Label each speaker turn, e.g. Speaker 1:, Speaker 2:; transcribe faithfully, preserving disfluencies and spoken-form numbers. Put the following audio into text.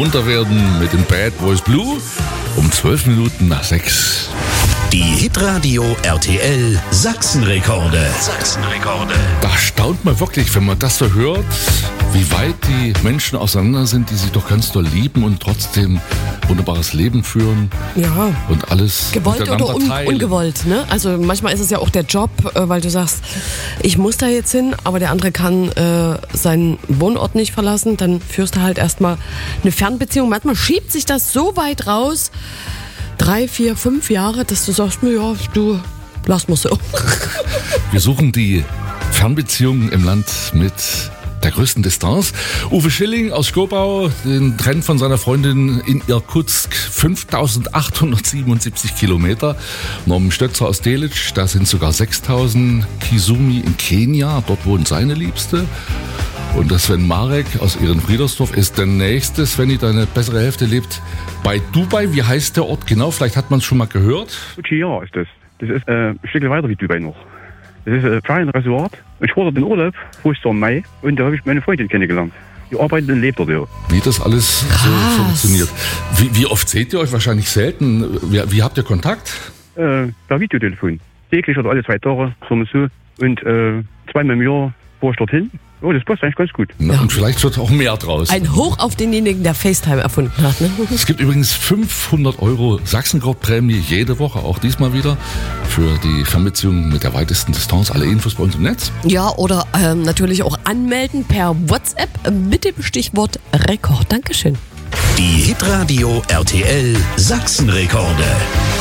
Speaker 1: munter werden mit den Bad Boys Blue um zwölf Minuten nach sechs.
Speaker 2: Die Hitradio R T L Sachsenrekorde. Sachsenrekorde.
Speaker 1: Da staunt man wirklich, wenn man das so hört, wie weit die Menschen auseinander sind, die sich doch ganz doll lieben und trotzdem wunderbares Leben führen.
Speaker 3: Ja.
Speaker 1: Und alles
Speaker 3: gewollt
Speaker 1: miteinander
Speaker 3: oder un-
Speaker 1: teilen.
Speaker 3: ungewollt, ne? Also manchmal ist es ja auch der Job, äh, weil du sagst, ich muss da jetzt hin, aber der andere kann äh, seinen Wohnort nicht verlassen. Dann führst du halt erstmal eine Fernbeziehung. Manchmal schiebt sich das so weit raus, drei, vier, fünf Jahre, dass du sagst, ja, du, lass mal so.
Speaker 1: Wir suchen die Fernbeziehungen im Land mit der größten Distanz. Uwe Schilling aus Schkopau, den trennt von seiner Freundin in Irkutsk fünftausendachthundertsiebenundsiebzig Kilometer. Norman Stötzer aus Delitzsch, da sind sogar sechstausend. Kisumi in Kenia, dort wohnt seine Liebste. Und der Sven Marek aus Ehrenfriedersdorf ist der nächste. Svenny, deine bessere Hälfte lebt bei Dubai. Wie heißt der Ort genau? Vielleicht hat man es schon mal gehört.
Speaker 4: Ja, ist das. Das ist äh, ein Stück weiter wie Dubai noch. Das ist ein kleines Resort. Ich war dort in Urlaub, im Mai, und da habe ich meine Freundin kennengelernt. Die arbeitet und lebt dort, ja.
Speaker 1: Wie das alles
Speaker 3: Krass.
Speaker 1: so funktioniert. Wie, wie oft seht ihr euch? Wahrscheinlich selten. Wie, wie habt ihr Kontakt?
Speaker 4: Äh, per Videotelefon. Täglich oder alle zwei Tage, so und so. Und äh, zweimal im Jahr fahre ich dorthin. Oh, das passt eigentlich ganz gut.
Speaker 1: Na, und vielleicht wird auch mehr draus.
Speaker 3: Ein Hoch auf denjenigen, der FaceTime erfunden hat. Ne?
Speaker 1: Es gibt übrigens fünfhundert Euro Sachsenkraut-Prämie jede Woche, auch diesmal wieder, für die Fernbeziehung mit der weitesten Distanz. Alle Infos bei uns im Netz.
Speaker 3: Ja, oder ähm, natürlich auch anmelden per WhatsApp mit dem Stichwort Rekord. Dankeschön.
Speaker 2: Die Hitradio R T L Sachsenrekorde.